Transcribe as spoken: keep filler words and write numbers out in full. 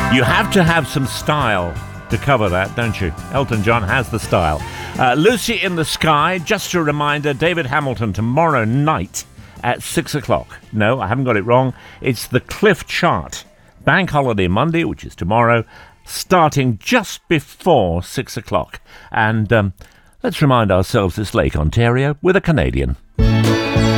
You have to have some style to cover that, don't you? Elton John has the style. Uh, Lucy in the Sky, just a reminder, David Hamilton tomorrow night at six o'clock. No, I haven't got it wrong. It's the Cliff Chart. Bank Holiday Monday, which is tomorrow, starting just before six o'clock. And um, let's remind ourselves it's Lake Ontario with a Canadian.